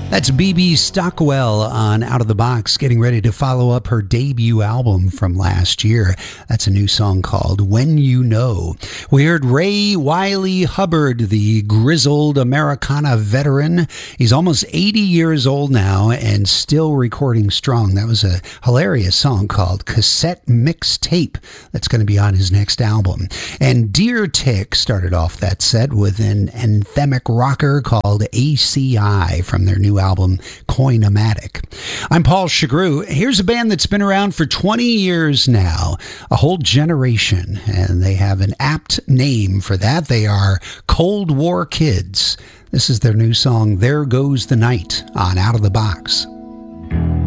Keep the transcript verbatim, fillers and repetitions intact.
That's B B Stockwell on Out of the Box, getting ready to follow up her debut album from last year. That's a new song called When You Know. We heard Ray Wylie Hubbard, the grizzled Americana veteran. He's almost eighty years old now and still recording strong. That was a hilarious song called Cassette Mixtape that's going to be on his next album. And Deer Tick started off that set with an anthemic rocker called A C I from their new album Coinomatic. I'm Paul Chagru. Here's a band that's been around for twenty years now, a whole generation, and they have an apt name for that. They are Cold War Kids. This is their new song, There Goes the Night, on Out of the Box.